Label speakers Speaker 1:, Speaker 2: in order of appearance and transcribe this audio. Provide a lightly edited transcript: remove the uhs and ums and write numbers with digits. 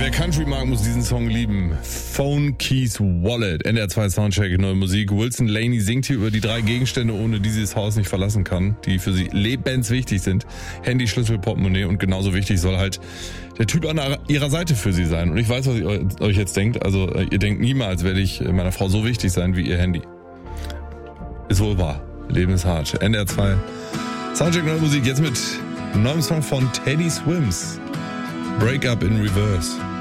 Speaker 1: Der Country-Markt muss diesen Song lieben. Phone Keys Wallet. NDR 2 Soundcheck, neue Musik. Wilson Laney singt hier über die 3 Gegenstände, ohne die sie das Haus nicht verlassen kann, die für sie lebenswichtig sind. Handy, Schlüssel, Portemonnaie und genauso wichtig soll halt der Typ an ihrer Seite für sie sein. Und ich weiß, was ihr euch jetzt denkt. Also ihr denkt niemals, werde ich meiner Frau so wichtig sein wie ihr Handy. Ist wohl wahr. Leben ist hart. NDR 2 Soundcheck, neue Musik. Jetzt mit einem neuen Song von Teddy Swims. Break Up in Reverse.